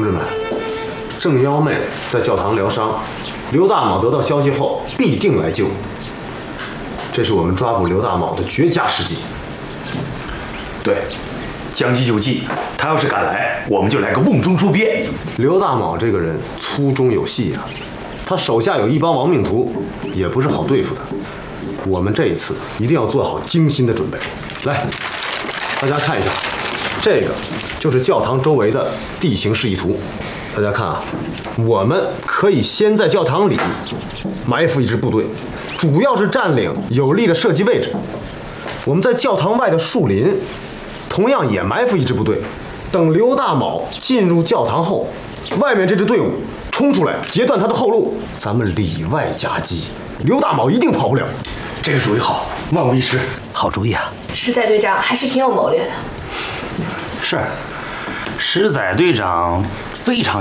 同志们，正幺妹在教堂疗伤，刘大卯得到消息后必定来救。这是我们抓捕刘大卯的绝佳时机。 对，将计就计，他要是敢来，我们就来个瓮中捉鳖。 刘大卯这个人粗中有细啊，他手下有一帮亡命徒，也不是好对付的。我们这一次一定要做好精心的准备。来，大家看一下，这个就是教堂周围的地形示意图。大家看啊，我们可以先在教堂里埋伏一支部队，主要是占领有利的射击位置。我们在教堂外的树林，同样也埋伏一支部队。等刘大卯进入教堂后，外面这支队伍冲出来，截断他的后路，咱们里外夹击，刘大卯一定跑不了。 这个主意好，万无一失。 好主意啊！ 石仔队长还是挺有谋略的。 是，石仔队长非常